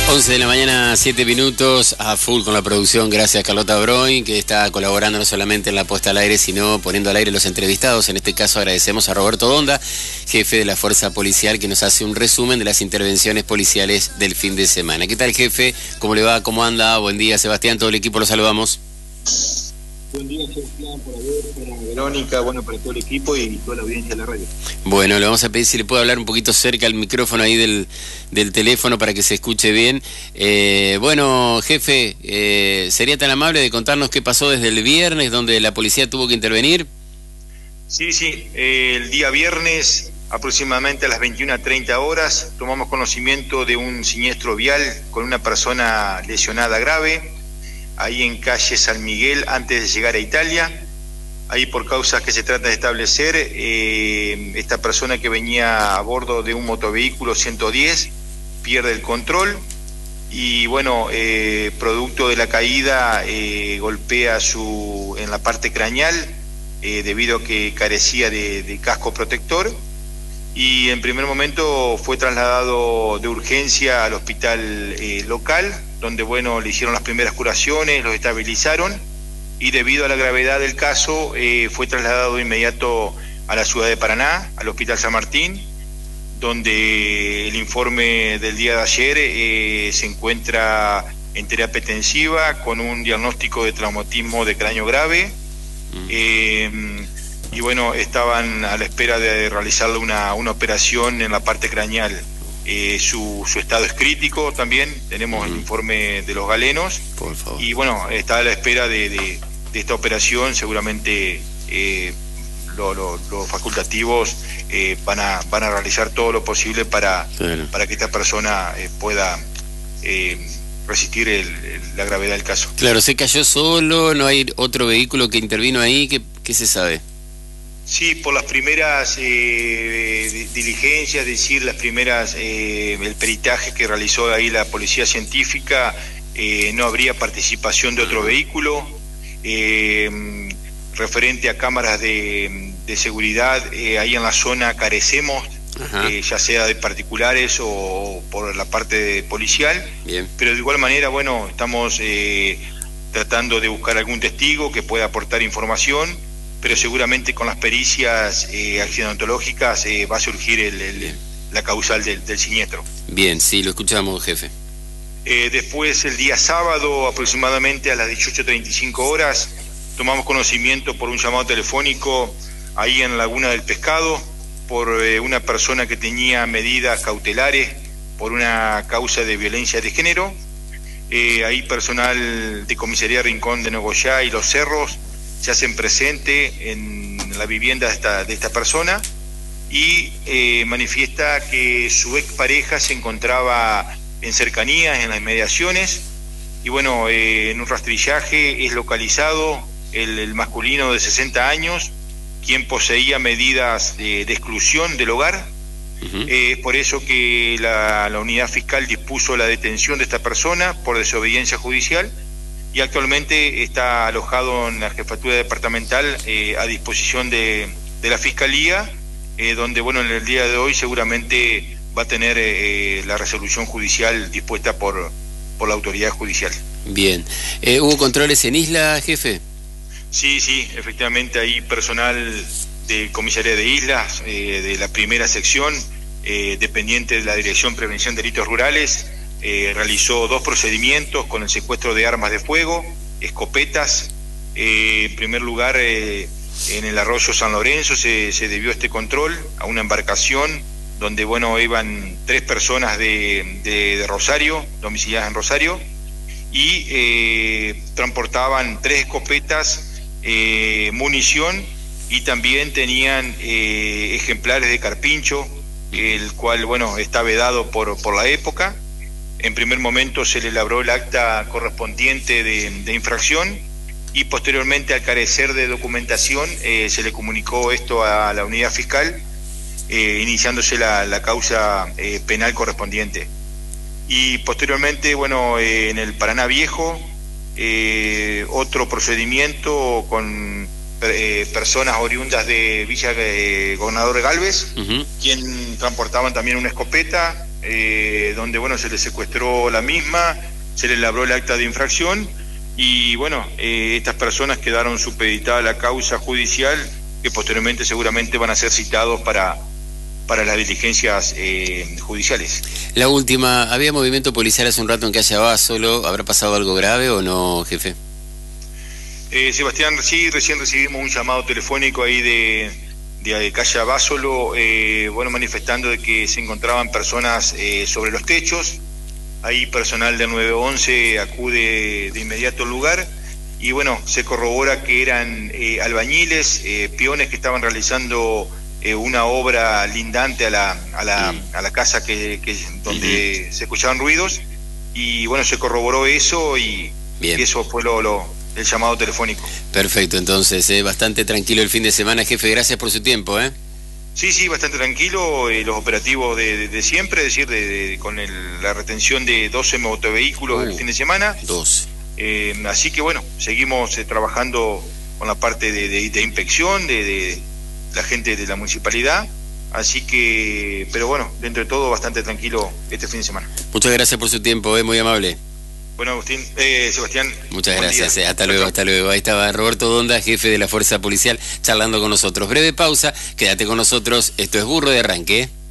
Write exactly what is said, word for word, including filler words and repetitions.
once de la mañana, siete minutos, a full con la producción, gracias a Carlota Broin, que está colaborando no solamente en la puesta al aire, sino poniendo al aire los entrevistados. En este caso agradecemos a Roberto Donda, jefe de la Fuerza Policial, que nos hace un resumen de las intervenciones policiales del fin de semana. ¿Qué tal, jefe? ¿Cómo le va? ¿Cómo anda? Buen día, Sebastián, todo el equipo lo saludamos. Buen día, Sebastián, por haber, para Verónica, bueno, para todo el equipo y toda la audiencia de la radio. Bueno, le vamos a pedir si le puede hablar un poquito cerca al micrófono ahí del, del teléfono para que se escuche bien. Eh, bueno, jefe, eh, ¿sería tan amable de contarnos qué pasó desde el viernes, donde la policía tuvo que intervenir? Sí, sí, eh, el día viernes, aproximadamente a las veintiuna treinta horas, tomamos conocimiento de un siniestro vial con una persona lesionada grave, ahí en calle San Miguel, antes de llegar a Italia. Ahí, por causas que se trata de establecer, eh, esta persona que venía a bordo de un motovehículo ciento diez pierde el control y, bueno, eh, producto de la caída, eh, golpea su en la parte craneal, eh, debido a que carecía de, de casco protector, y en primer momento fue trasladado de urgencia al hospital eh, local, donde, bueno, le hicieron las primeras curaciones, los estabilizaron, y debido a la gravedad del caso eh, fue trasladado de inmediato a la ciudad de Paraná, al Hospital San Martín, donde el informe del día de ayer eh, se encuentra en terapia intensiva con un diagnóstico de traumatismo de cráneo grave, eh, y, bueno, estaban a la espera de realizarle una, una operación en la parte craneal. Eh, su, su estado es crítico también, tenemos mm. el informe de los galenos. Por favor. Y, bueno, está a la espera de, de, de esta operación. Seguramente eh, lo, lo, los facultativos eh, van, a, van a realizar todo lo posible para, claro. para que esta persona eh, pueda eh, resistir el, el, la gravedad del caso. Claro, ¿se cayó solo? ¿No hay otro vehículo que intervino ahí? ¿Qué, qué se sabe? Sí, por las primeras eh, diligencias, es decir, las primeras, eh, el peritaje que realizó ahí la policía científica, eh, no habría participación de otro vehículo. Eh, referente a cámaras de, de seguridad, eh, ahí en la zona carecemos, eh, ya sea de particulares o por la parte de policial. Bien. Pero de igual manera, bueno, estamos eh, tratando de buscar algún testigo que pueda aportar información, pero seguramente con las pericias eh, accidentológicas eh, va a surgir el, el, la causal del, del siniestro. Bien, sí, lo escuchamos, jefe. Eh, después, el día sábado, aproximadamente a las dieciocho treinta y cinco horas, tomamos conocimiento por un llamado telefónico ahí en Laguna del Pescado, por eh, una persona que tenía medidas cautelares por una causa de violencia de género. Eh, ahí personal de Comisaría Rincón de Nogoyá y Los Cerros se hacen presente en la vivienda de esta, de esta persona y eh, manifiesta que su expareja se encontraba en cercanías, en las inmediaciones, y, bueno, eh, en un rastrillaje es localizado el, el masculino de sesenta años, quien poseía medidas de, de exclusión del hogar. Uh-huh. eh, es por eso que la, la unidad fiscal dispuso la detención de esta persona por desobediencia judicial, y actualmente está alojado en la jefatura departamental eh, a disposición de, de la Fiscalía, eh, donde, bueno, en el día de hoy seguramente va a tener eh, la resolución judicial dispuesta por, por la autoridad judicial. Bien. Eh, ¿Hubo controles en Isla, jefe? Sí, sí, efectivamente hay personal de Comisaría de Islas, eh, de la primera sección, eh, dependiente de la Dirección Prevención de Delitos Rurales. Eh, realizó dos procedimientos con el secuestro de armas de fuego, escopetas. Eh, en primer lugar, eh, en el arroyo San Lorenzo se, se debió este control a una embarcación donde, bueno, iban tres personas de, de, de Rosario, domiciliadas en Rosario, y eh, transportaban tres escopetas, eh, munición, y también tenían eh, ejemplares de carpincho, el cual, bueno, está vedado por, por la época. En primer momento se le elaboró el acta correspondiente de, de infracción y posteriormente, al carecer de documentación, eh, se le comunicó esto a la unidad fiscal, eh, iniciándose la, la causa eh, penal correspondiente. Y posteriormente, bueno, eh, en el Paraná Viejo, eh, otro procedimiento con eh, personas oriundas de Villa eh, Gobernador Galvez, uh-huh. quien transportaban también una escopeta. eh, donde bueno, se le secuestró la misma, se le labró el acta de infracción y bueno, eh, estas personas quedaron supeditada a la causa judicial, que posteriormente seguramente van a ser citados para, para las diligencias eh, judiciales. La última, había movimiento policial hace un rato en Calle Abasolo, ¿habrá pasado algo grave o no, jefe? Eh, Sebastián, sí, recién recibimos un llamado telefónico ahí de, de Calle Abasolo, eh, bueno, manifestando de que se encontraban personas eh, sobre los techos. Ahí personal del nueve once acude de inmediato al lugar y bueno, se corrobora que eran eh, albañiles, eh, peones que estaban realizando eh, una obra lindante a la, a la, sí. a la casa que, que donde uh-huh. se escuchaban ruidos y bueno, se corroboró eso y, y eso fue lo, lo, el llamado telefónico. Perfecto, entonces, eh, bastante tranquilo el fin de semana, jefe, gracias por su tiempo, ¿eh? Sí, sí, bastante tranquilo, eh, los operativos de, de, de siempre, es decir, de, de, con el, la retención de doce motovehículos uh, el fin de semana. doce. Eh, así que bueno, seguimos eh, trabajando con la parte de, de, de inspección de, de la gente de la municipalidad, así que, pero bueno, dentro de todo bastante tranquilo este fin de semana. Muchas gracias por su tiempo, eh, muy amable. Bueno, Agustín, eh, Sebastián. Muchas gracias, eh, hasta luego, hasta luego. Ahí estaba Roberto Donda, jefe de la Fuerza Policial, charlando con nosotros. Breve pausa, quédate con nosotros, esto es Burro de Arranque.